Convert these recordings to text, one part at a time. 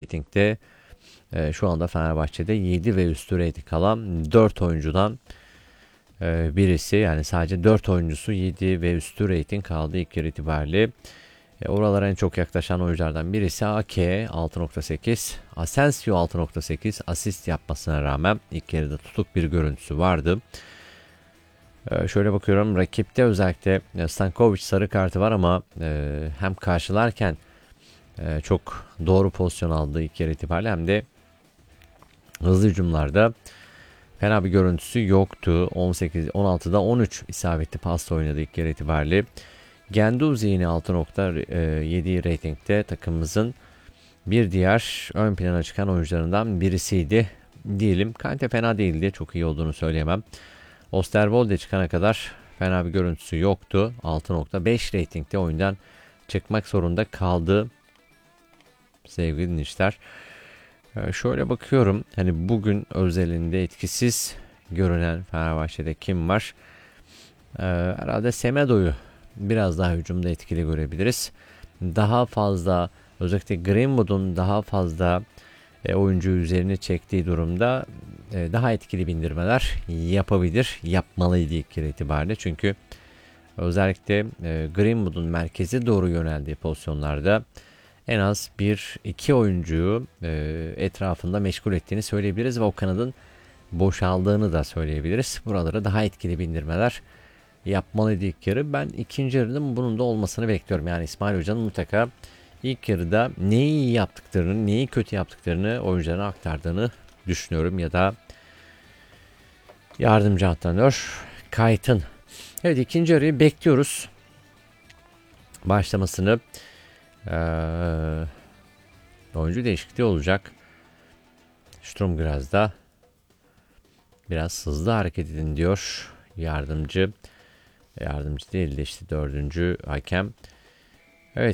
ratingde şu anda Fenerbahçe'de 7 ve üstü rating alan 4 oyuncudan birisi. Yani sadece 4 oyuncusu 7 ve üstü rating kaldı ilk yarı itibariyle. Oralara en çok yaklaşan oyunculardan birisi Ake 6.8, Asensio 6.8 asist yapmasına rağmen ilk yarıda tutuk bir görüntüsü vardı. Şöyle bakıyorum, rakipte özellikle Stankovic sarı kartı var ama hem karşılarken çok doğru pozisyon aldığı ilk yarı itibariyle hem de hızlı hücumlarda fena bir görüntüsü yoktu. 16'da 13 isabetli pasla oynadı ilk yarı itibariyle. Guendouzi yine 6.7 ratingde takımımızın bir diğer ön plana çıkan oyuncularından birisiydi diyelim. Kante fena değildi, çok iyi olduğunu söyleyemem. Osterwolde çıkana kadar fena bir görüntüsü yoktu. 6.5 ratingde oyundan çıkmak zorunda kaldı sevgili dinleyiciler. Şöyle bakıyorum, hani bugün özelinde etkisiz görünen Fenerbahçe'de kim var? Herhalde Semedo'yu biraz daha hücumda etkili görebiliriz. Daha fazla, özellikle Greenwood'un daha fazla oyuncu üzerine çektiği durumda daha etkili bindirmeler yapabilir. Yapmalıydı ilk yarı itibariyle. Çünkü özellikle Greenwood'un merkeze doğru yöneldiği pozisyonlarda en az 1-2 oyuncuyu etrafında meşgul ettiğini söyleyebiliriz ve o kanadın boşaldığını da söyleyebiliriz. Buralara daha etkili bindirmeler yapmalıydı ilk yarı. Ben ikinci yarının bunun da olmasını bekliyorum. Yani İsmail Hoca'nın mutlaka ilk yarıda neyi iyi yaptıklarını, neyi kötü yaptıklarını oyuncularına aktardığını düşünüyorum. Ya da yardımcı antrenör Kayt'ın. Evet, ikinci yarıyı bekliyoruz başlamasını. Oyuncu değişikliği olacak. Sturmgraz'da biraz hızlı hareket edin diyor yardımcı. Yardımcı değil de işte dördüncü hakem. Evet.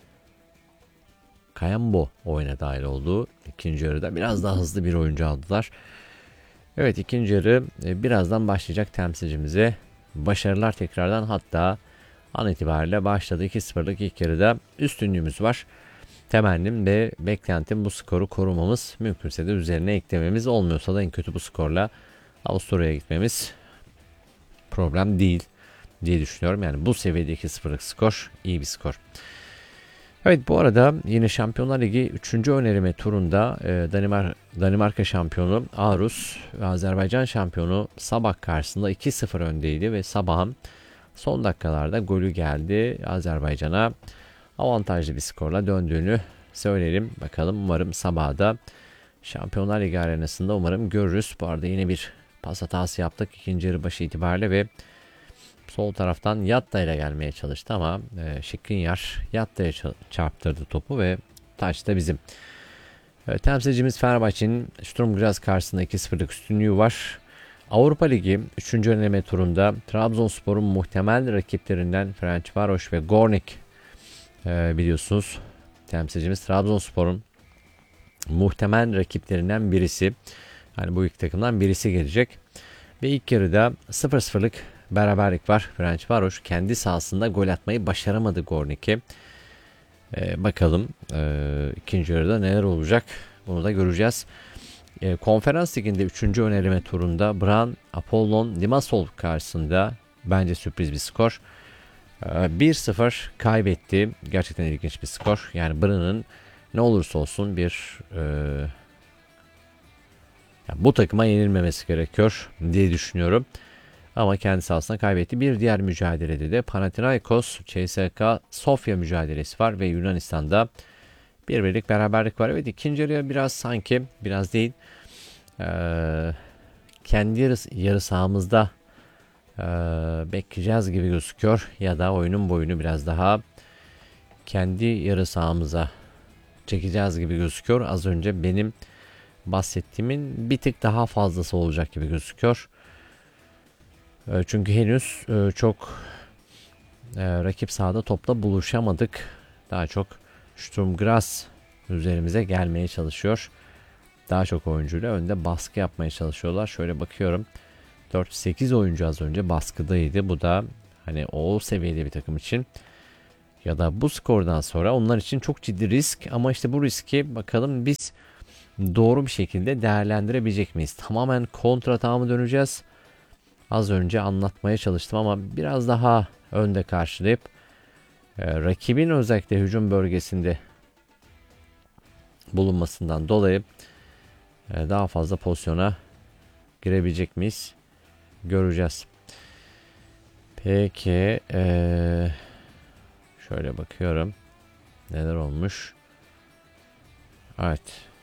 Kayambo oyuna dahil oldu. İkinci yarıda biraz daha hızlı bir oyuncu aldılar. Evet, ikinci yarı birazdan başlayacak temsilcimize. Başarılar tekrardan, hatta an itibariyle başladı. 2-0'lık ilk yarıda üstünlüğümüz var. Temennim ve beklentim bu skoru korumamız, mümkünse de üzerine eklememiz, olmuyorsa da en kötü bu skorla Avusturya'ya gitmemiz problem değil diye düşünüyorum. Yani bu seviyede 2-0'lık skor iyi bir skor. Evet, bu arada yine Şampiyonlar Ligi 3. önerime turunda Danimarka şampiyonu Aarhus ve Azerbaycan şampiyonu Sabah karşısında 2-0 öndeydi ve Sabah'ın son dakikalarda golü geldi. Azerbaycan'a avantajlı bir skorla döndüğünü söyleyelim. Bakalım, umarım Sabah'da Şampiyonlar Ligi arenasında umarım görürüz. Bu arada yine bir pas hatası yaptık ikinci yarı başı itibariyle ve sol taraftan Yatta ile gelmeye çalıştı ama Skriniar Yatta'ya çarptırdı topu ve taç da bizim. Temsilcimiz Fenerbahçe'nin Sturm Graz karşısında 2-0'lık üstünlüğü var. Avrupa Ligi 3. eleme turunda Trabzonspor'un muhtemel rakiplerinden Ferencvaros ve Gornik, biliyorsunuz temsilcimiz Trabzonspor'un muhtemel rakiplerinden birisi. Yani bu iki takımdan birisi gelecek. Ve ilk yarıda 0-0'lık beraberlik var. Ferencvaros kendi sahasında gol atmayı başaramadı Gornik'e. Bakalım ikinci yarıda neler olacak, bunu da göreceğiz. Konferans Ligi'nde 3. önerime turunda Bran Apollon Limassol karşısında bence sürpriz bir skor. 1-0 kaybetti. Gerçekten ilginç bir skor. Yani Bran'ın ne olursa olsun bu takıma yenilmemesi gerekiyor diye düşünüyorum. Ama kendi sahasında kaybetti. Bir diğer mücadelede de Panathinaikos CSKA Sofya mücadelesi var ve Yunanistan'da bir birlik beraberlik var. Evet, ikinci yarıya biraz, sanki biraz değil, kendi yarı sahamızda bekleyeceğiz gibi gözüküyor. Ya da oyunun boyunu biraz daha kendi yarı sahamıza çekeceğiz gibi gözüküyor. Az önce benim bahsettiğimin bir tık daha fazlası olacak gibi gözüküyor. Çünkü henüz çok rakip sahada topla buluşamadık. Daha çok Sturm Graz üzerimize gelmeye çalışıyor. Daha çok oyuncuyla önde baskı yapmaya çalışıyorlar. Şöyle bakıyorum. 4-8 oyuncu az önce baskıdaydı. Bu da hani o seviyede bir takım için ya da bu skordan sonra onlar için çok ciddi risk, ama işte bu riski bakalım biz doğru bir şekilde değerlendirebilecek miyiz? Tamamen kontratağa mı döneceğiz? Az önce anlatmaya çalıştım ama biraz daha önde karşılayıp rakibin özellikle hücum bölgesinde bulunmasından dolayı daha fazla pozisyona girebilecek miyiz? Göreceğiz. Peki şöyle bakıyorum. Neler olmuş? Evet.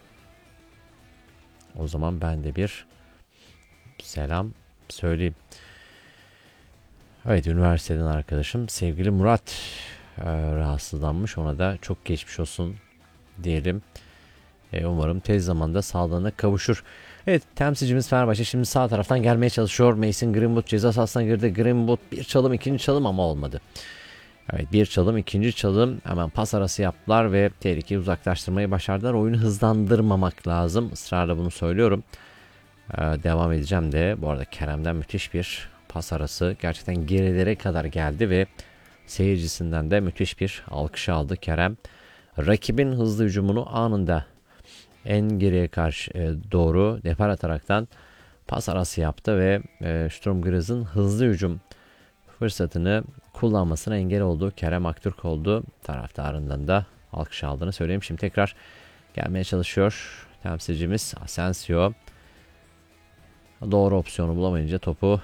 O zaman ben de bir selam söyleyeyim. Evet, üniversiteden arkadaşım sevgili Murat rahatsızlanmış. Ona da çok geçmiş olsun diyelim. Umarım tez zamanda sağlığına kavuşur. Evet, temsilcimiz Fenerbahçe şimdi sağ taraftan gelmeye çalışıyor. Mason Greenwood ceza sahasına girdi. Greenwood bir çalım, ikinci çalım ama olmadı. Evet, bir çalım, ikinci çalım, hemen pas arası yaptılar ve tehlikeyi uzaklaştırmayı başardılar. Oyunu hızlandırmamak lazım. Israrla bunu söylüyorum. Devam edeceğim de. Bu arada Kerem'den müthiş bir pas arası. Gerçekten gerilere kadar geldi ve seyircisinden de müthiş bir alkış aldı Kerem. Rakibin hızlı hücumunu anında en geriye karşı doğru depar ataraktan pas arası yaptı ve Sturm Graz'ın hızlı hücum fırsatını kullanmasına engel oldu. Kerem Aktürk oldu. Taraftarından da alkış aldığını söyleyeyim. Şimdi tekrar gelmeye çalışıyor temsilcimiz Asensio. Doğru opsiyonu bulamayınca topu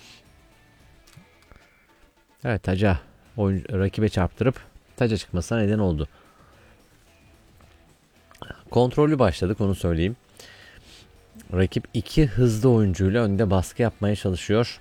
taca rakibe çarptırıp taca çıkmasına neden oldu. Kontrollü başladık, onu söyleyeyim. Rakip iki hızlı oyuncuyla önde baskı yapmaya çalışıyor.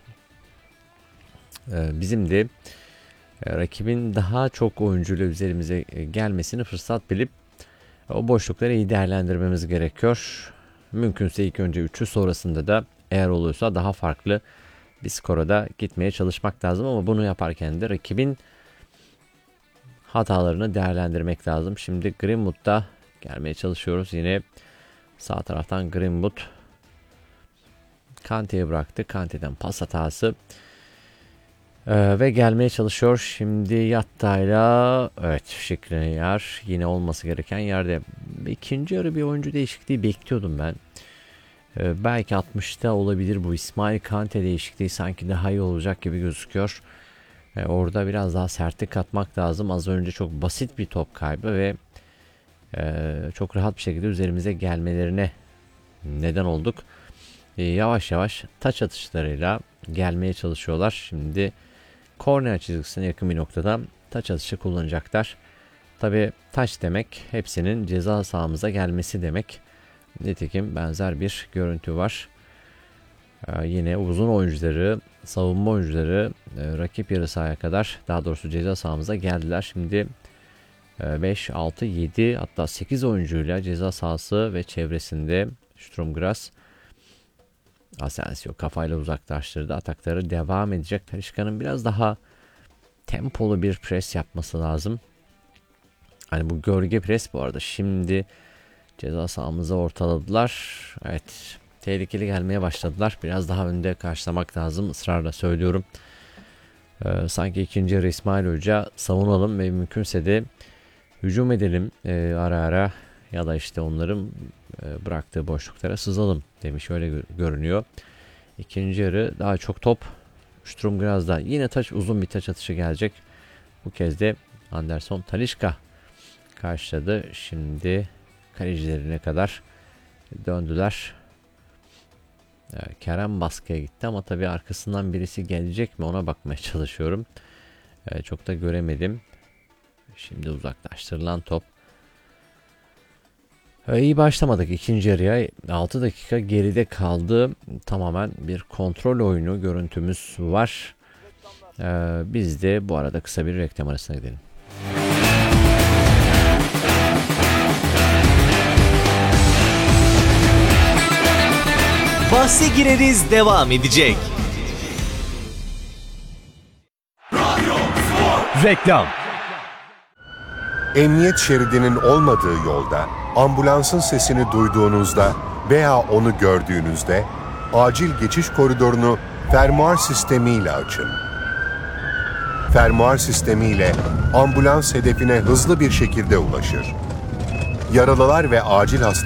Bizim de rakibin daha çok oyuncuyla üzerimize gelmesini fırsat bilip o boşlukları iyi değerlendirmemiz gerekiyor. Mümkünse ilk önce 3'ü, sonrasında da eğer olursa daha farklı bir skora da gitmeye çalışmak lazım, ama bunu yaparken de rakibin hatalarını değerlendirmek lazım. Şimdi Greenwood'da gelmeye çalışıyoruz. Yine sağ taraftan Greenwood Kante'ye bıraktı. Kante'den pas hatası. Ve gelmeye çalışıyor. Şimdi Yatta'yla Skriniar yine olması gereken yerde. İkinci yarı bir oyuncu değişikliği bekliyordum ben. Belki 60'ta olabilir bu. İsmail Kante değişikliği sanki daha iyi olacak gibi gözüküyor. Orada biraz daha sertlik katmak lazım. Az önce çok basit bir top kaybı ve çok rahat bir şekilde üzerimize gelmelerine neden olduk. Yavaş yavaş taç atışlarıyla gelmeye çalışıyorlar. Şimdi korner çizgisine yakın bir noktada taç atışı kullanacaklar. Tabi taç demek hepsinin ceza sahamıza gelmesi demek. Nitekim benzer bir görüntü var. Yine uzun oyuncuları, savunma oyuncuları rakip yarı sahaya kadar, daha doğrusu ceza sahamıza geldiler. Şimdi 5, 6, 7 hatta 8 oyuncuyla ceza sahası ve çevresinde Sturm Graz. Asensio kafayla uzaklaştırdı. Atakları devam edecek. Talisca'nın biraz daha tempolu bir pres yapması lazım. Hani bu gölge pres bu arada. Şimdi ceza sahamıza ortaladılar. Evet, tehlikeli gelmeye başladılar. Biraz daha önde karşılamak lazım. Israrla söylüyorum. Sanki ikinci yarı İsmail Hoca savunalım ve mümkünse de hücum edelim ara ara, ya da işte onların bıraktığı boşluklara sızalım demiş, öyle görünüyor. İkinci yarı daha çok top Sturm Graz'da. Yine uzun bir taç atışı gelecek. Bu kez de Anderson Talisca karşıladı. Şimdi kalecilerine kadar döndüler. Kerem baskıya gitti ama tabii arkasından birisi gelecek mi, ona bakmaya çalışıyorum. Çok da göremedim. Şimdi uzaklaştırılan top. İyi başlamadık ikinci yarıya. 6 dakika geride kaldı. Tamamen bir kontrol oyunu görüntümüz var. Biz de bu arada kısa bir reklam arasına gidelim. Bahse gireriz devam edecek. Reklam. Emniyet şeridinin olmadığı yolda ambulansın sesini duyduğunuzda veya onu gördüğünüzde acil geçiş koridorunu fermuar sistemiyle açın. Fermuar sistemiyle ambulans hedefine hızlı bir şekilde ulaşır. Yaralılar ve acil